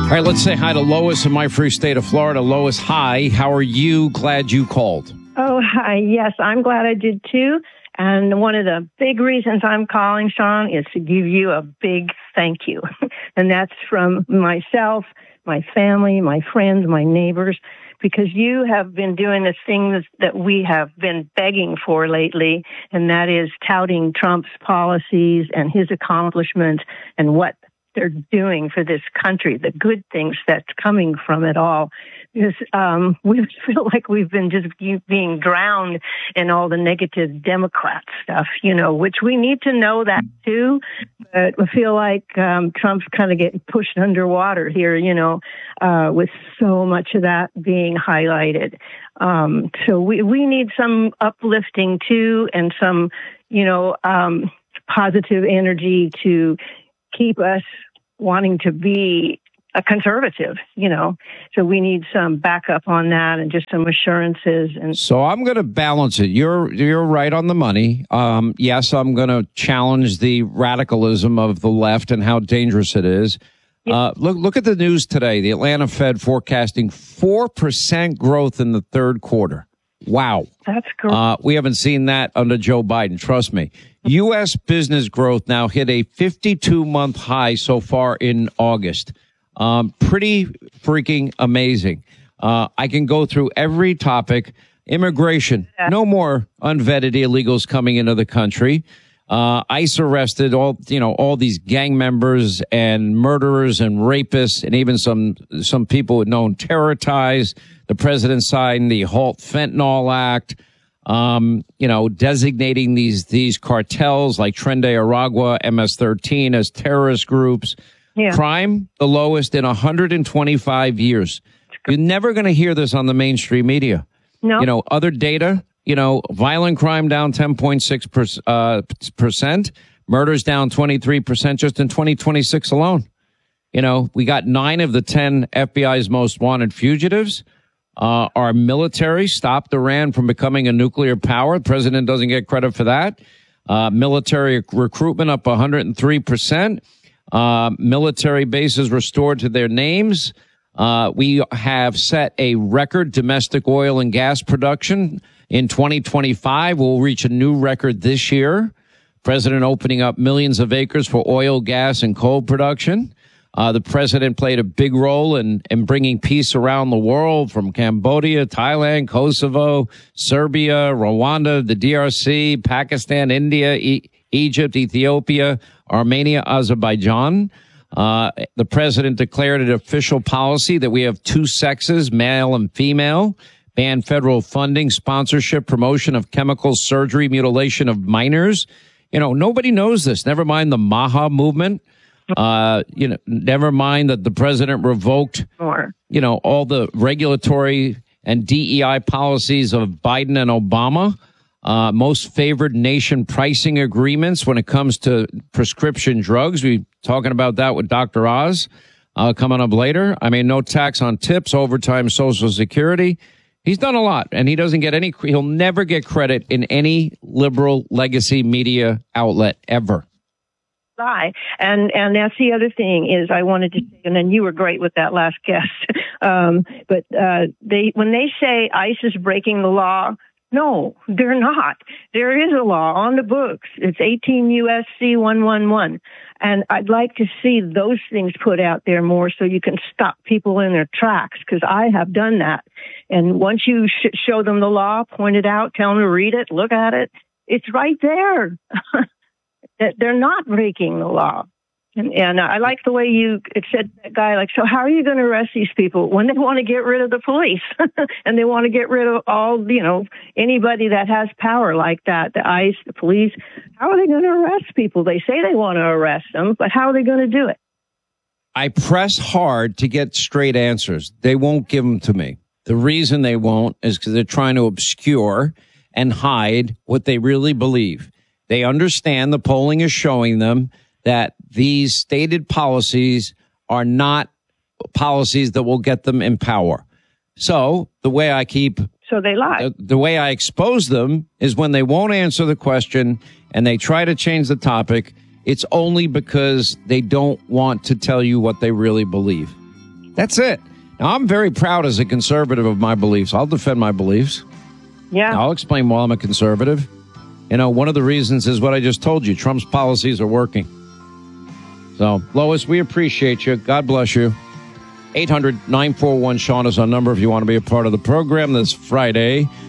All right, let's say hi to Lois in my free state of Florida. Lois, hi. How are you? Glad you called. Oh, hi. Yes, I'm glad I did too. And one of the big reasons I'm calling, Sean, is to give you a big thank you. And that's from myself, my family, my friends, my neighbors, because you have been doing the things that we have been begging for lately, and that is touting Trump's policies and his accomplishments and what they're doing for this country, the good things that's coming from it all. Because we feel like we've been just being drowned in all the negative Democrat stuff, you know, which we need to know that too. But I feel like Trump's kind of getting pushed underwater here, you know, with so much of that being highlighted. So we need some uplifting too, and some, you know, positive energy to keep us wanting to be a conservative, you know. So we need some backup on that and just some assurances. And so I'm going to balance it. You're right on the money. Yes, I'm going to challenge the radicalism of the left and how dangerous it is. Look at the news today. The Atlanta Fed forecasting 4% growth in the third quarter. Wow. That's great. We haven't seen that under Joe Biden. Trust me. U.S. business growth now hit a 52-month high so far in August. Pretty freaking amazing. I can go through every topic. Immigration. No more unvetted illegals coming into the country. ICE arrested all these gang members and murderers and rapists, and even some people with known terror ties. The president signed the Halt Fentanyl Act, designating these cartels like Tren de Aragua, MS-13 as terrorist groups. Yeah. Crime, the lowest in 125 years. You're never going to hear this on the mainstream media. No. You know, other data, violent crime down 10.6%, murders down 23% just in 2026 alone. You know, we got 9 of the 10 FBI's most wanted fugitives. Our military stopped Iran from becoming a nuclear power. The president doesn't get credit for that. Military recruitment up 103%. Military bases restored to their names. We have set a record domestic oil and gas production in 2025. We'll reach a new record this year. President opening up millions of acres for oil, gas, and coal production. The president played a big role in bringing peace around the world, from Cambodia, Thailand, Kosovo, Serbia, Rwanda, the DRC, Pakistan, India, Egypt, Ethiopia, Armenia, Azerbaijan. The president declared an official policy that we have 2 sexes, male and female, ban federal funding, sponsorship, promotion of chemical surgery, mutilation of minors. You know, nobody knows this. Never mind the Maha movement. Never mind that the president revoked, all the regulatory and DEI policies of Biden and Obama. Most favored nation pricing agreements when it comes to prescription drugs. We're talking about that with Dr. Oz coming up later. I mean, no tax on tips, overtime, Social Security. He's done a lot, and he'll never get credit in any liberal legacy media outlet ever. And that's the other thing is I wanted to say, and then you were great with that last guest. But when they say ICE is breaking the law, no, they're not. There is a law on the books. It's 18 U.S.C. 111. And I'd like to see those things put out there more so you can stop people in their tracks, because I have done that. And once you show them the law, point it out, tell them to read it, look at it, it's right there. They're not breaking the law. And I like the way it said that guy, like, so how are you going to arrest these people when they want to get rid of the police and they want to get rid of all, anybody that has power like that, the ICE, the police? How are they going to arrest people? They say they want to arrest them, but how are they going to do it? I press hard to get straight answers. They won't give them to me. The reason they won't is because they're trying to obscure and hide what they really believe. They understand the polling is showing them that these stated policies are not policies that will get them in power. So the way So they lie. The way I expose them is when they won't answer the question and they try to change the topic. It's only because they don't want to tell you what they really believe. That's it. Now, I'm very proud as a conservative of my beliefs. I'll defend my beliefs. Yeah. I'll explain why I'm a conservative. You know, one of the reasons is what I just told you. Trump's policies are working. So, Lois, we appreciate you. God bless you. 800-941-SEAN is our number if you want to be a part of the program this Friday.